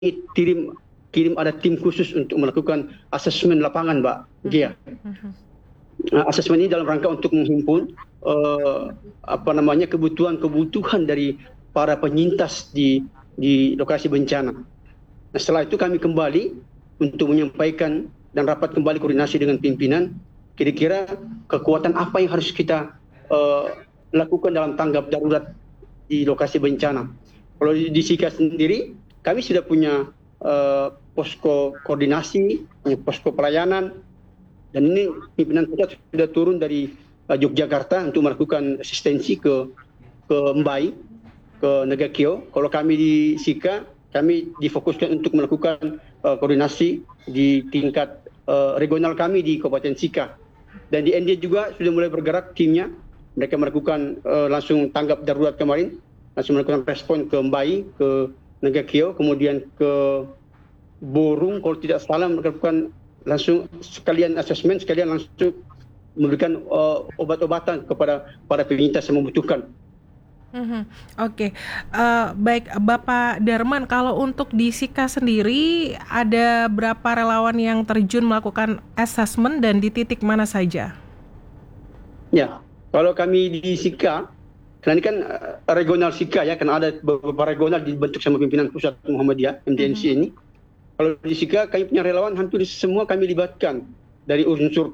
kirim kirim ada tim khusus untuk melakukan asesmen lapangan, Mbak Gia. Asesmen ini dalam rangka untuk menghimpun kebutuhan dari para penyintas di lokasi bencana. Nah, setelah itu kami kembali untuk menyampaikan dan rapat kembali koordinasi dengan pimpinan, kira-kira kekuatan apa yang harus kita lakukan dalam tanggap darurat di lokasi bencana. Kalau di Sika sendiri, kami sudah punya posko koordinasi, posko pelayanan, dan ini pimpinan pusat sudah turun dari Yogyakarta untuk melakukan asistensi ke Mbai, ke Nagakio. Kalau kami di Sika, kami difokuskan untuk melakukan koordinasi di tingkat regional kami di Kabupaten Sika. Dan di ND juga sudah mulai bergerak timnya. Mereka melakukan langsung tanggap darurat kemarin, langsung melakukan respon ke Mbai, ke Nagakio, kemudian ke Borung, kalau tidak salah melakukan langsung sekalian asesmen, sekalian langsung memberikan obat-obatan kepada para penyintas yang membutuhkan. Oke. Baik Bapak Darman, kalau untuk di Sika sendiri ada berapa relawan yang terjun melakukan asesmen dan di titik mana saja? Ya, kalau kami di Sika, karena ini kan regional Sika ya, karena ada beberapa regional dibentuk sama pimpinan pusat Muhammadiyah, MDMC ini. Kalau di Sika, kami punya relawan hampir semua kami libatkan. Dari unsur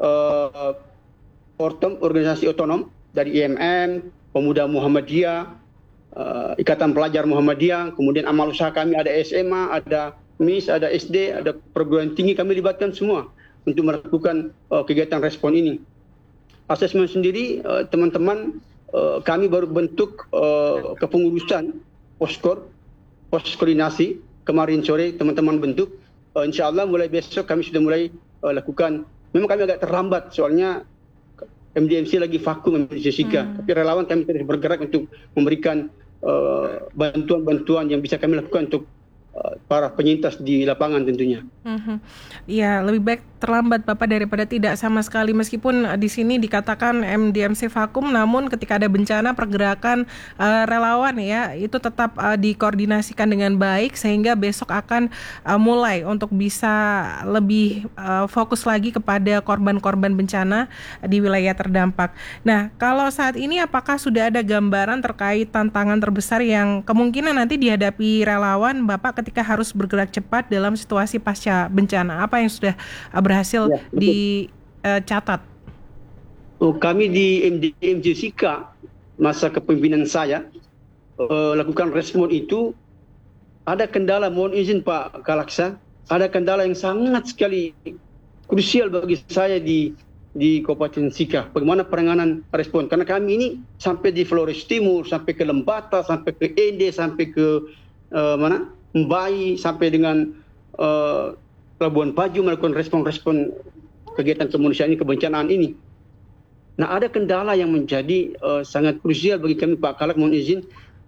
organisasi otonom, dari IMM, Pemuda Muhammadiyah, Ikatan Pelajar Muhammadiyah, kemudian amal usaha kami ada SMA, ada MIS, ada SD, ada perguruan tinggi, kami libatkan semua untuk melakukan kegiatan respon ini. Asesmen sendiri, teman-teman, kami baru bentuk kepengurusan pos koordinasi. Kemarin sore teman-teman bentuk, insya Allah mulai besok kami sudah mulai lakukan. Memang kami agak terlambat soalnya MDMC lagi vakum di Sika, tapi relawan kami terus bergerak untuk memberikan bantuan-bantuan yang bisa kami lakukan untuk para penyintas di lapangan tentunya. Ya, lebih baik terlambat Bapak daripada tidak sama sekali. Meskipun di sini dikatakan MDMC vakum, namun ketika ada bencana pergerakan relawan ya itu tetap dikoordinasikan dengan baik sehingga besok akan mulai untuk bisa lebih fokus lagi kepada korban-korban bencana di wilayah terdampak. Nah, kalau saat ini apakah sudah ada gambaran terkait tantangan terbesar yang kemungkinan nanti dihadapi relawan Bapak ketika harus bergerak cepat dalam situasi pasca bencana? Apa yang sudah berhasil dicatat? Kami di MDMC Sika, masa kepemimpinan saya, lakukan respon itu ada kendala, mohon izin Pak Kalaksa, ada kendala yang sangat sekali krusial bagi saya di Kabupaten Sika. Bagaimana penanganan respon? Karena kami ini sampai di Flores Timur, sampai ke Lembata, sampai ke Ende, sampai ke Mbai, sampai dengan Labuan Bajo melakukan respon-respon kegiatan kemanusiaan ini, kebencanaan ini. Nah, ada kendala yang menjadi sangat krusial bagi kami Pak Kalak, mohon izin,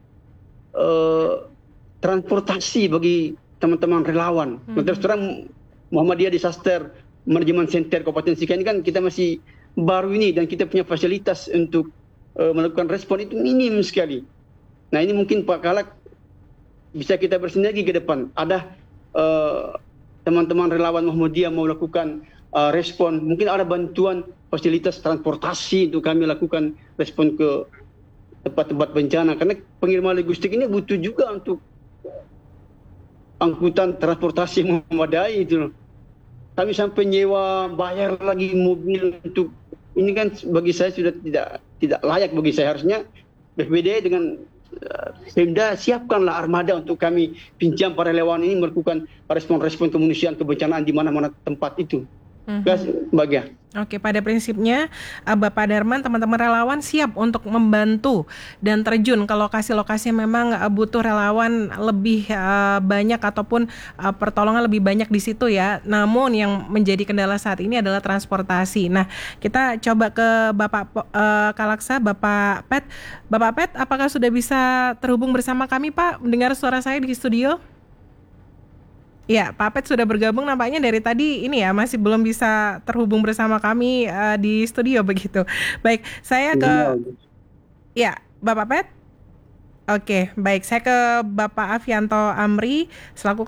transportasi bagi teman-teman relawan. Terus terang Muhammadiyah Disaster Management Center Kabupaten Sika ini kan kita masih baru ini dan kita punya fasilitas untuk melakukan respon itu minim sekali. Nah, ini mungkin Pak Kalak bisa kita bersinergi ke depan. Ada teman-teman relawan Muhammadiyah mau lakukan respon, mungkin ada bantuan fasilitas transportasi untuk kami lakukan respon ke tempat-tempat bencana, karena pengiriman logistik ini butuh juga untuk angkutan transportasi memadai itu. Kami sampai nyewa, bayar lagi mobil untuk ini kan bagi saya sudah tidak layak bagi saya. Harusnya BPD dengan Pemda siapkanlah armada untuk kami pinjam para relawan ini melakukan respon-respon kemanusiaan kebencanaan di mana-mana tempat itu. Bagian. Oke, pada prinsipnya Bapak Darman, teman-teman relawan siap untuk membantu dan terjun ke lokasi-lokasi yang memang butuh relawan lebih banyak ataupun pertolongan lebih banyak di situ ya. Namun yang menjadi kendala saat ini adalah transportasi. Nah, kita coba ke Bapak Kalaksa, Bapak Pet. Bapak Pet, apakah sudah bisa terhubung bersama kami Pak? Mendengar suara saya di studio? Ya, Pak Pet sudah bergabung nampaknya dari tadi ini ya, masih belum bisa terhubung bersama kami di studio begitu. Baik, saya ke... Ya, Bapak Pet? Oke, baik. Saya ke Bapak Afianto Amri selaku